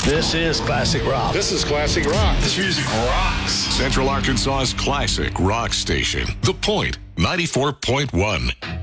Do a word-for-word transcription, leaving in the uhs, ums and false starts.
This is classic rock. This is classic rock. This music rocks. Central Arkansas's classic rock station. The Point, ninety-four point one.